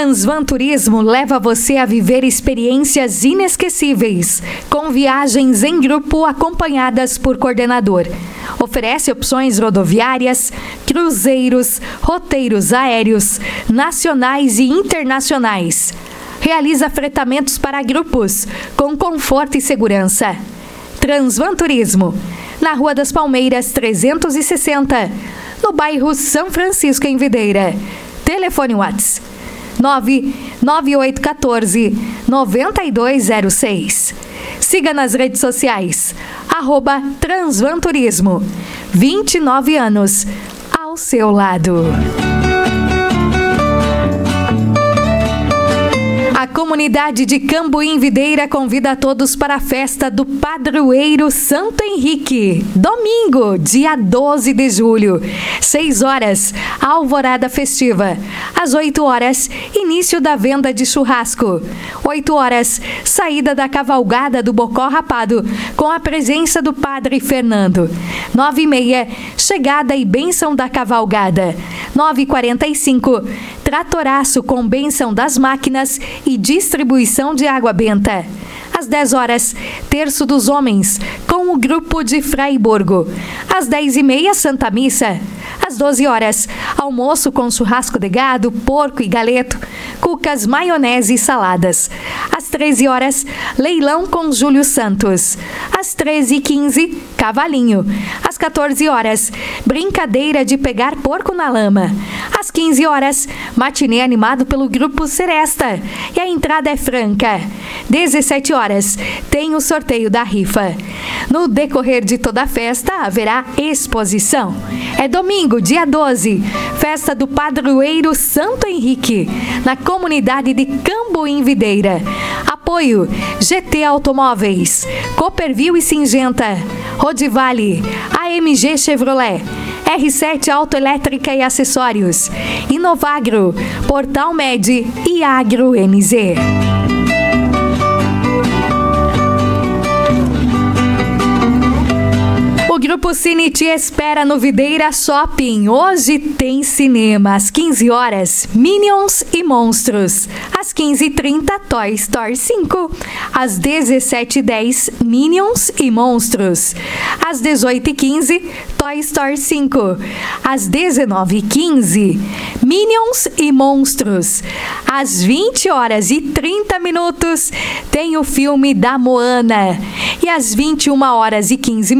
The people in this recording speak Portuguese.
Transvan Turismo leva você a viver experiências inesquecíveis, com viagens em grupo acompanhadas por coordenador. Oferece opções rodoviárias, cruzeiros, roteiros aéreos, nacionais e internacionais. Realiza fretamentos para grupos, com conforto e segurança. Transvan Turismo, na Rua das Palmeiras 360, no bairro São Francisco, em Videira. Telefone WhatsApp 99814-9206. Siga nas redes sociais, @Transvan Turismo. 29 anos ao seu lado. A comunidade de Cambuim Videira convida a todos para a festa do Padroeiro Santo Henrique. Domingo, dia 12 de julho, 6 horas, alvorada festiva. Às 8 horas, início da venda de churrasco. 8 horas, saída da cavalgada do Bocó Rapado, com a presença do Padre Fernando. 9h30, chegada e bênção da cavalgada. 9h45, tratoraço com bênção das máquinas e distribuição de água benta. Às 10 horas, terço dos homens, com o grupo de Fraiburgo. Às 10h30, Santa Missa. Às 12 horas, almoço com churrasco de gado, porco e galeto, cucas, maionese e saladas. Às 13 horas, leilão com Júlio Santos. Às 13h15, cavalinho. Às 14 horas, brincadeira de pegar porco na lama. Às 15 horas, matinê animado pelo grupo Seresta. E a entrada é franca. 17 horas, tem o sorteio da rifa. No decorrer de toda a festa, haverá exposição. É domingo, dia 12, festa do Padroeiro Santo Henrique, na comunidade de Cambuim Videira. Apoio GT Automóveis, Cooperville e Singenta, Rodivale, AMG Chevrolet, R7 Autoelétrica e Acessórios, Inovagro, Portal Med e Agro MZ. O Grupo Cine te espera no Videira Shopping. Hoje tem cinema. Às 15 horas, Minions e Monstros. Às 15h30, Toy Story 5. Às 17h10, Minions e Monstros. Às 18h15, Toy Story 5. Às 19h15, Minions e Monstros. Às 20h30, tem o filme da Moana. E às 21h15,